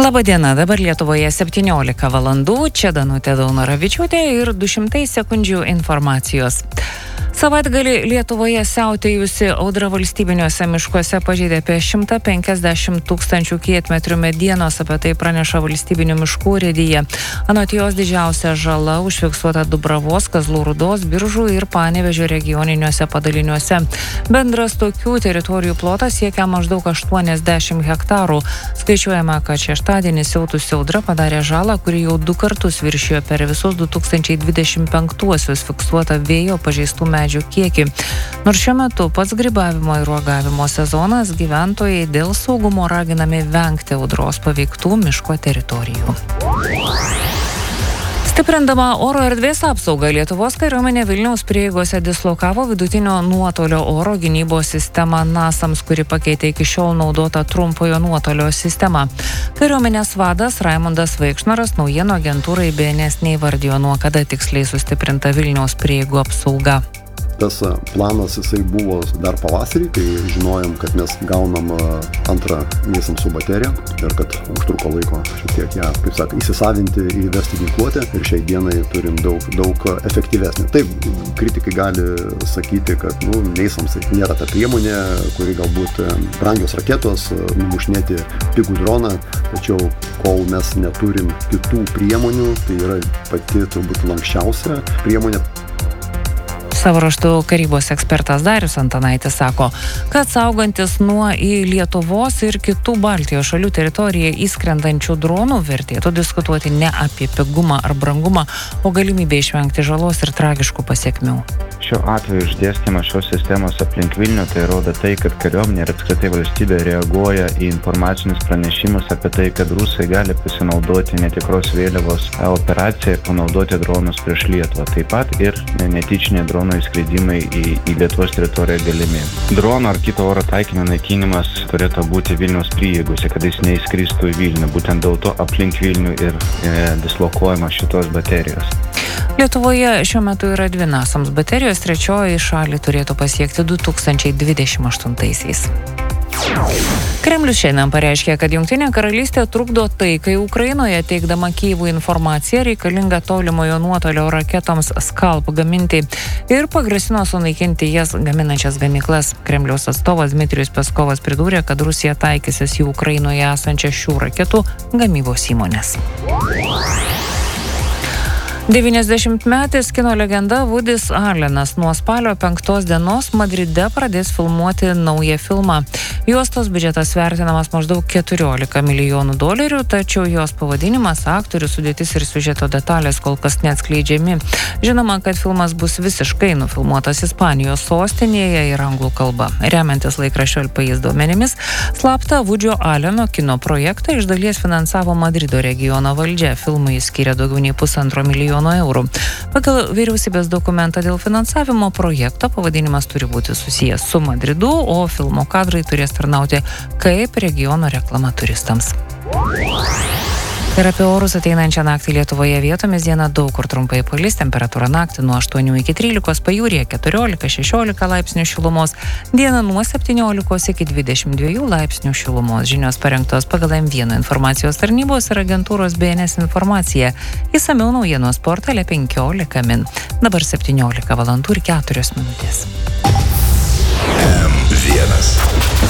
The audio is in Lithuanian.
Labadiena, dabar Lietuvoje 17 valandų, čia Danutė Daunoravičiūtė ir 200 sekundžių informacijos. Savaitgalį Lietuvoje siautėjusi audra valstybiniuose miškuose pažeidė apie 150 tūkstančių kietmetrių medienos, apie tai praneša valstybinių miškų urėdija. Anot jos didžiausia žala užfiksuota Dubravos, Kazlų Rūdos, Biržų ir Panevėžio regioniniuose padaliniuose. Bendras tokių teritorijų plotas siekia maždaug 80 hektarų. Skaičiuojama, kad šeštadienį siautusi audra padarė žalą, kuri jau 2 kartus viršijo per visus 2025-uosius fiksuotą vėjo pažeistų medžių kiekį. Nors šiuo metu pats grybavimo ir uogavimo sezonas, gyventojai dėl saugumo raginami vengti audros paveiktų miško teritorijų. Stiprindama oro erdvės apsaugą, Lietuvos kariuomenė Vilniaus prieigose dislokavo vidutinio nuotolio oro gynybos sistemą NASAMS, kuri pakeitė iki šiol naudotą trumpojo nuotolio sistemą. Kariuomenės vadas Raimundas Vaikšnoras naujienų agentūrai BNS neįvardijo, nuo kada tiksliai sustiprinta Vilniaus prieigų apsauga. Tas planas jisai buvo dar pavasarį, kai žinojom, kad mes gaunam antrą NASAMS bateriją ir kad užtruko laiko šiek tiek ją, kaip sako, įsisavinti, įvesti ginkluotę ir šiai dienai turim daug efektyvesnį. Taip, kritikai gali sakyti, kad NASAMS nėra ta priemonė, kuri galbūt brangios raketos, numušinėti pigų droną, tačiau kol mes neturim kitų priemonių, tai yra pati turbūt lanksčiausia priemonė. Savo ruožtu karybos ekspertas Darius Antanaitis sako, kad saugantis nuo į Lietuvos ir kitų Baltijos šalių teritoriją įskrendančių dronų vertėtų diskutuoti ne apie pigumą ar brangumą, o galimybę išvengti žalos ir tragiškų pasekmių. Šiuo atveju išdėstymas šios sistemos aplink Vilnių tai rodo tai, kad kariuomenė ir apskritai valstybė reaguoja į informacinius pranešimus apie tai, kad rusai gali pasinaudoti netikros vėliavos operaciją ir panaudoti dronus prieš Lietuvą. Taip pat ir netyčiniai dronų įskridimai į Lietuvos teritoriją galimi. Drono ar kito oro taikinio naikinimas turėtų būti Vilniaus prieigose, kad jis neįskristų į Vilnių. Būtent dėl to aplink Vilnių ir dislokuojama šitos baterijos. Lietuvoje šiuo metu yra 2 NASAMS baterijos, trečioji šalį turėtų pasiekti 2028-aisiais. Kremlius šiandien pareiškė, kad Jungtinė karalystė trukdo taikai Ukrainoje, teikdama Kyjivui informaciją reikalingą tolimojo nuotolio raketoms Skalp gaminti ir pagrasino sunaikinti jas gaminančias gamyklas. Kremliaus atstovas Dmitrijus Peskovas pridūrė, kad Rusija taikysis į Ukrainoje esančias šių raketų gamybos įmones. 90-metis kino legenda Woodys Allenas nuo spalio 5 dienos Madride pradės filmuoti naują filmą. Juostos biudžetas vertinamas maždaug $14 milijonų, tačiau jos pavadinimas, aktorių sudėtis ir siužeto detalės kol kas neatskleidžiami. Žinoma, kad filmas bus visiškai nufilmuotas Ispanijos sostinėje ir anglų kalba. Remiantis laikraščio El País duomenimis, slaptą Woodyo Alleno kino projektą iš dalies finansavo Madrido regiono valdžia. Filmui skyrė daugiau nei $1,5 milijono eurų. Pagal vyriausybės dokumentą dėl finansavimo projekto pavadinimas turi būti susijęs su Madridu, o filmo kadrai turės tarnauti kaip regiono reklama turistams. Ir apie orus ateinančią naktį Lietuvoje vietomis dieną daug kur trumpai palis, temperatūra naktį nuo 8 iki 13, pajūryje 14-16 laipsnių šilumos, dieną nuo 17 iki 22 laipsnių šilumos. Žinios parengtos pagal M1 informacijos tarnybos ir agentūros BNS informacija. Išsamiau naujienos portale 15 min. Dabar 17 valandų ir 4 minutės. M1